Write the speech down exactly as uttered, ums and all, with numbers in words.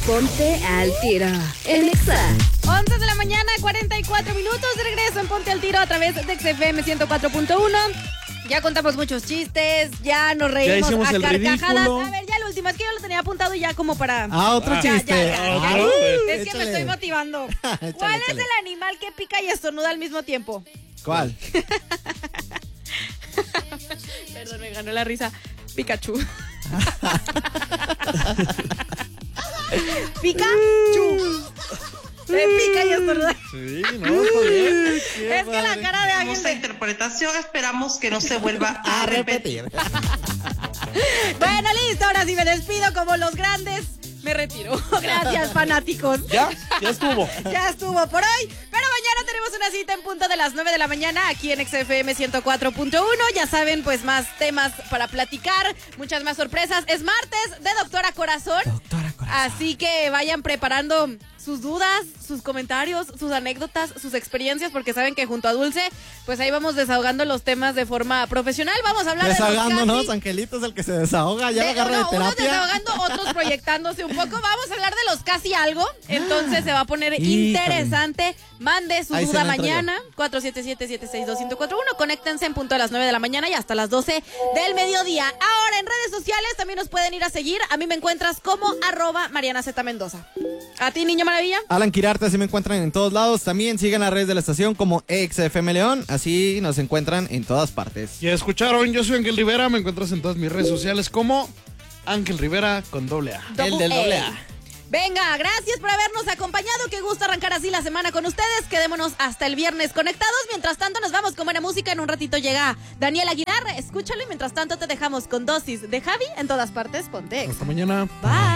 Ponte al Tiro en Exa. once de la mañana, cuarenta y cuatro minutos. De regreso en Ponte al Tiro a través de X F M ciento cuatro punto uno. Ya contamos muchos chistes, ya nos reímos ya a el carcajadas. ridículo. A ver, ya el último, es que yo lo tenía apuntado ya como para... Ah, otro Ya, chiste. ya, ya, ya. Ah, Uh, uh, es que échale. me estoy motivando. Échale, ¿Cuál échale. es el animal que pica y estornuda al mismo tiempo? ¿Cuál? Perdón, me ganó la risa. Pikachu. Pikachu. Se pica y estornuda. Sí, no, está bien. Es que la cara de Ángel... Esta interpretación esperamos que no se vuelva a repetir. Bueno, listo, ahora sí me despido como los grandes. Me retiro. Gracias, fanáticos. Ya, ya estuvo. Ya estuvo por hoy. Pero mañana tenemos una cita en punto de las nueve de la mañana aquí en X F M ciento cuatro punto uno. Ya saben, pues más temas para platicar, muchas más sorpresas. Es martes de Doctora Corazón. Doctora Corazón. Así que vayan preparando sus dudas, sus comentarios, sus anécdotas, sus experiencias, porque saben que junto a Dulce, pues ahí vamos desahogando los temas de forma profesional. Vamos a hablar de Desahogándonos, los casi... Angelito es el que se desahoga, ya De- lo agarra no, de unos terapia. desahogando, otros proyectándose un poco. Vamos a hablar de los casi algo. Entonces se va a poner Híjole. interesante. Mande su Ahí se duda la entro mañana. cuatro siete siete, siete seis dos, uno cero cuatro uno. Conéctense en punto a las nueve de la mañana y hasta las doce del mediodía. Ahora en redes sociales también nos pueden ir a seguir. A mí me encuentras como arroba Mariana Z Mendoza. ¿A ti, Niño Maravilla? Alan Quirarte, así me encuentran en todos lados. También sigan las redes de la estación como X F M León, así nos encuentran en todas partes. Ya escucharon, yo soy Ángel Rivera, me encuentras en todas mis redes sociales como Ángel Rivera con doble A. El del doble A. Venga, gracias por habernos acompañado. Qué gusto arrancar así la semana con ustedes. Quedémonos hasta el viernes conectados. Mientras tanto, nos vamos con buena música. En un ratito llega Daniel Aguilar. Escúchalo y mientras tanto te dejamos con dosis de Javi en todas partes. Ponte Exa. Hasta mañana. Bye.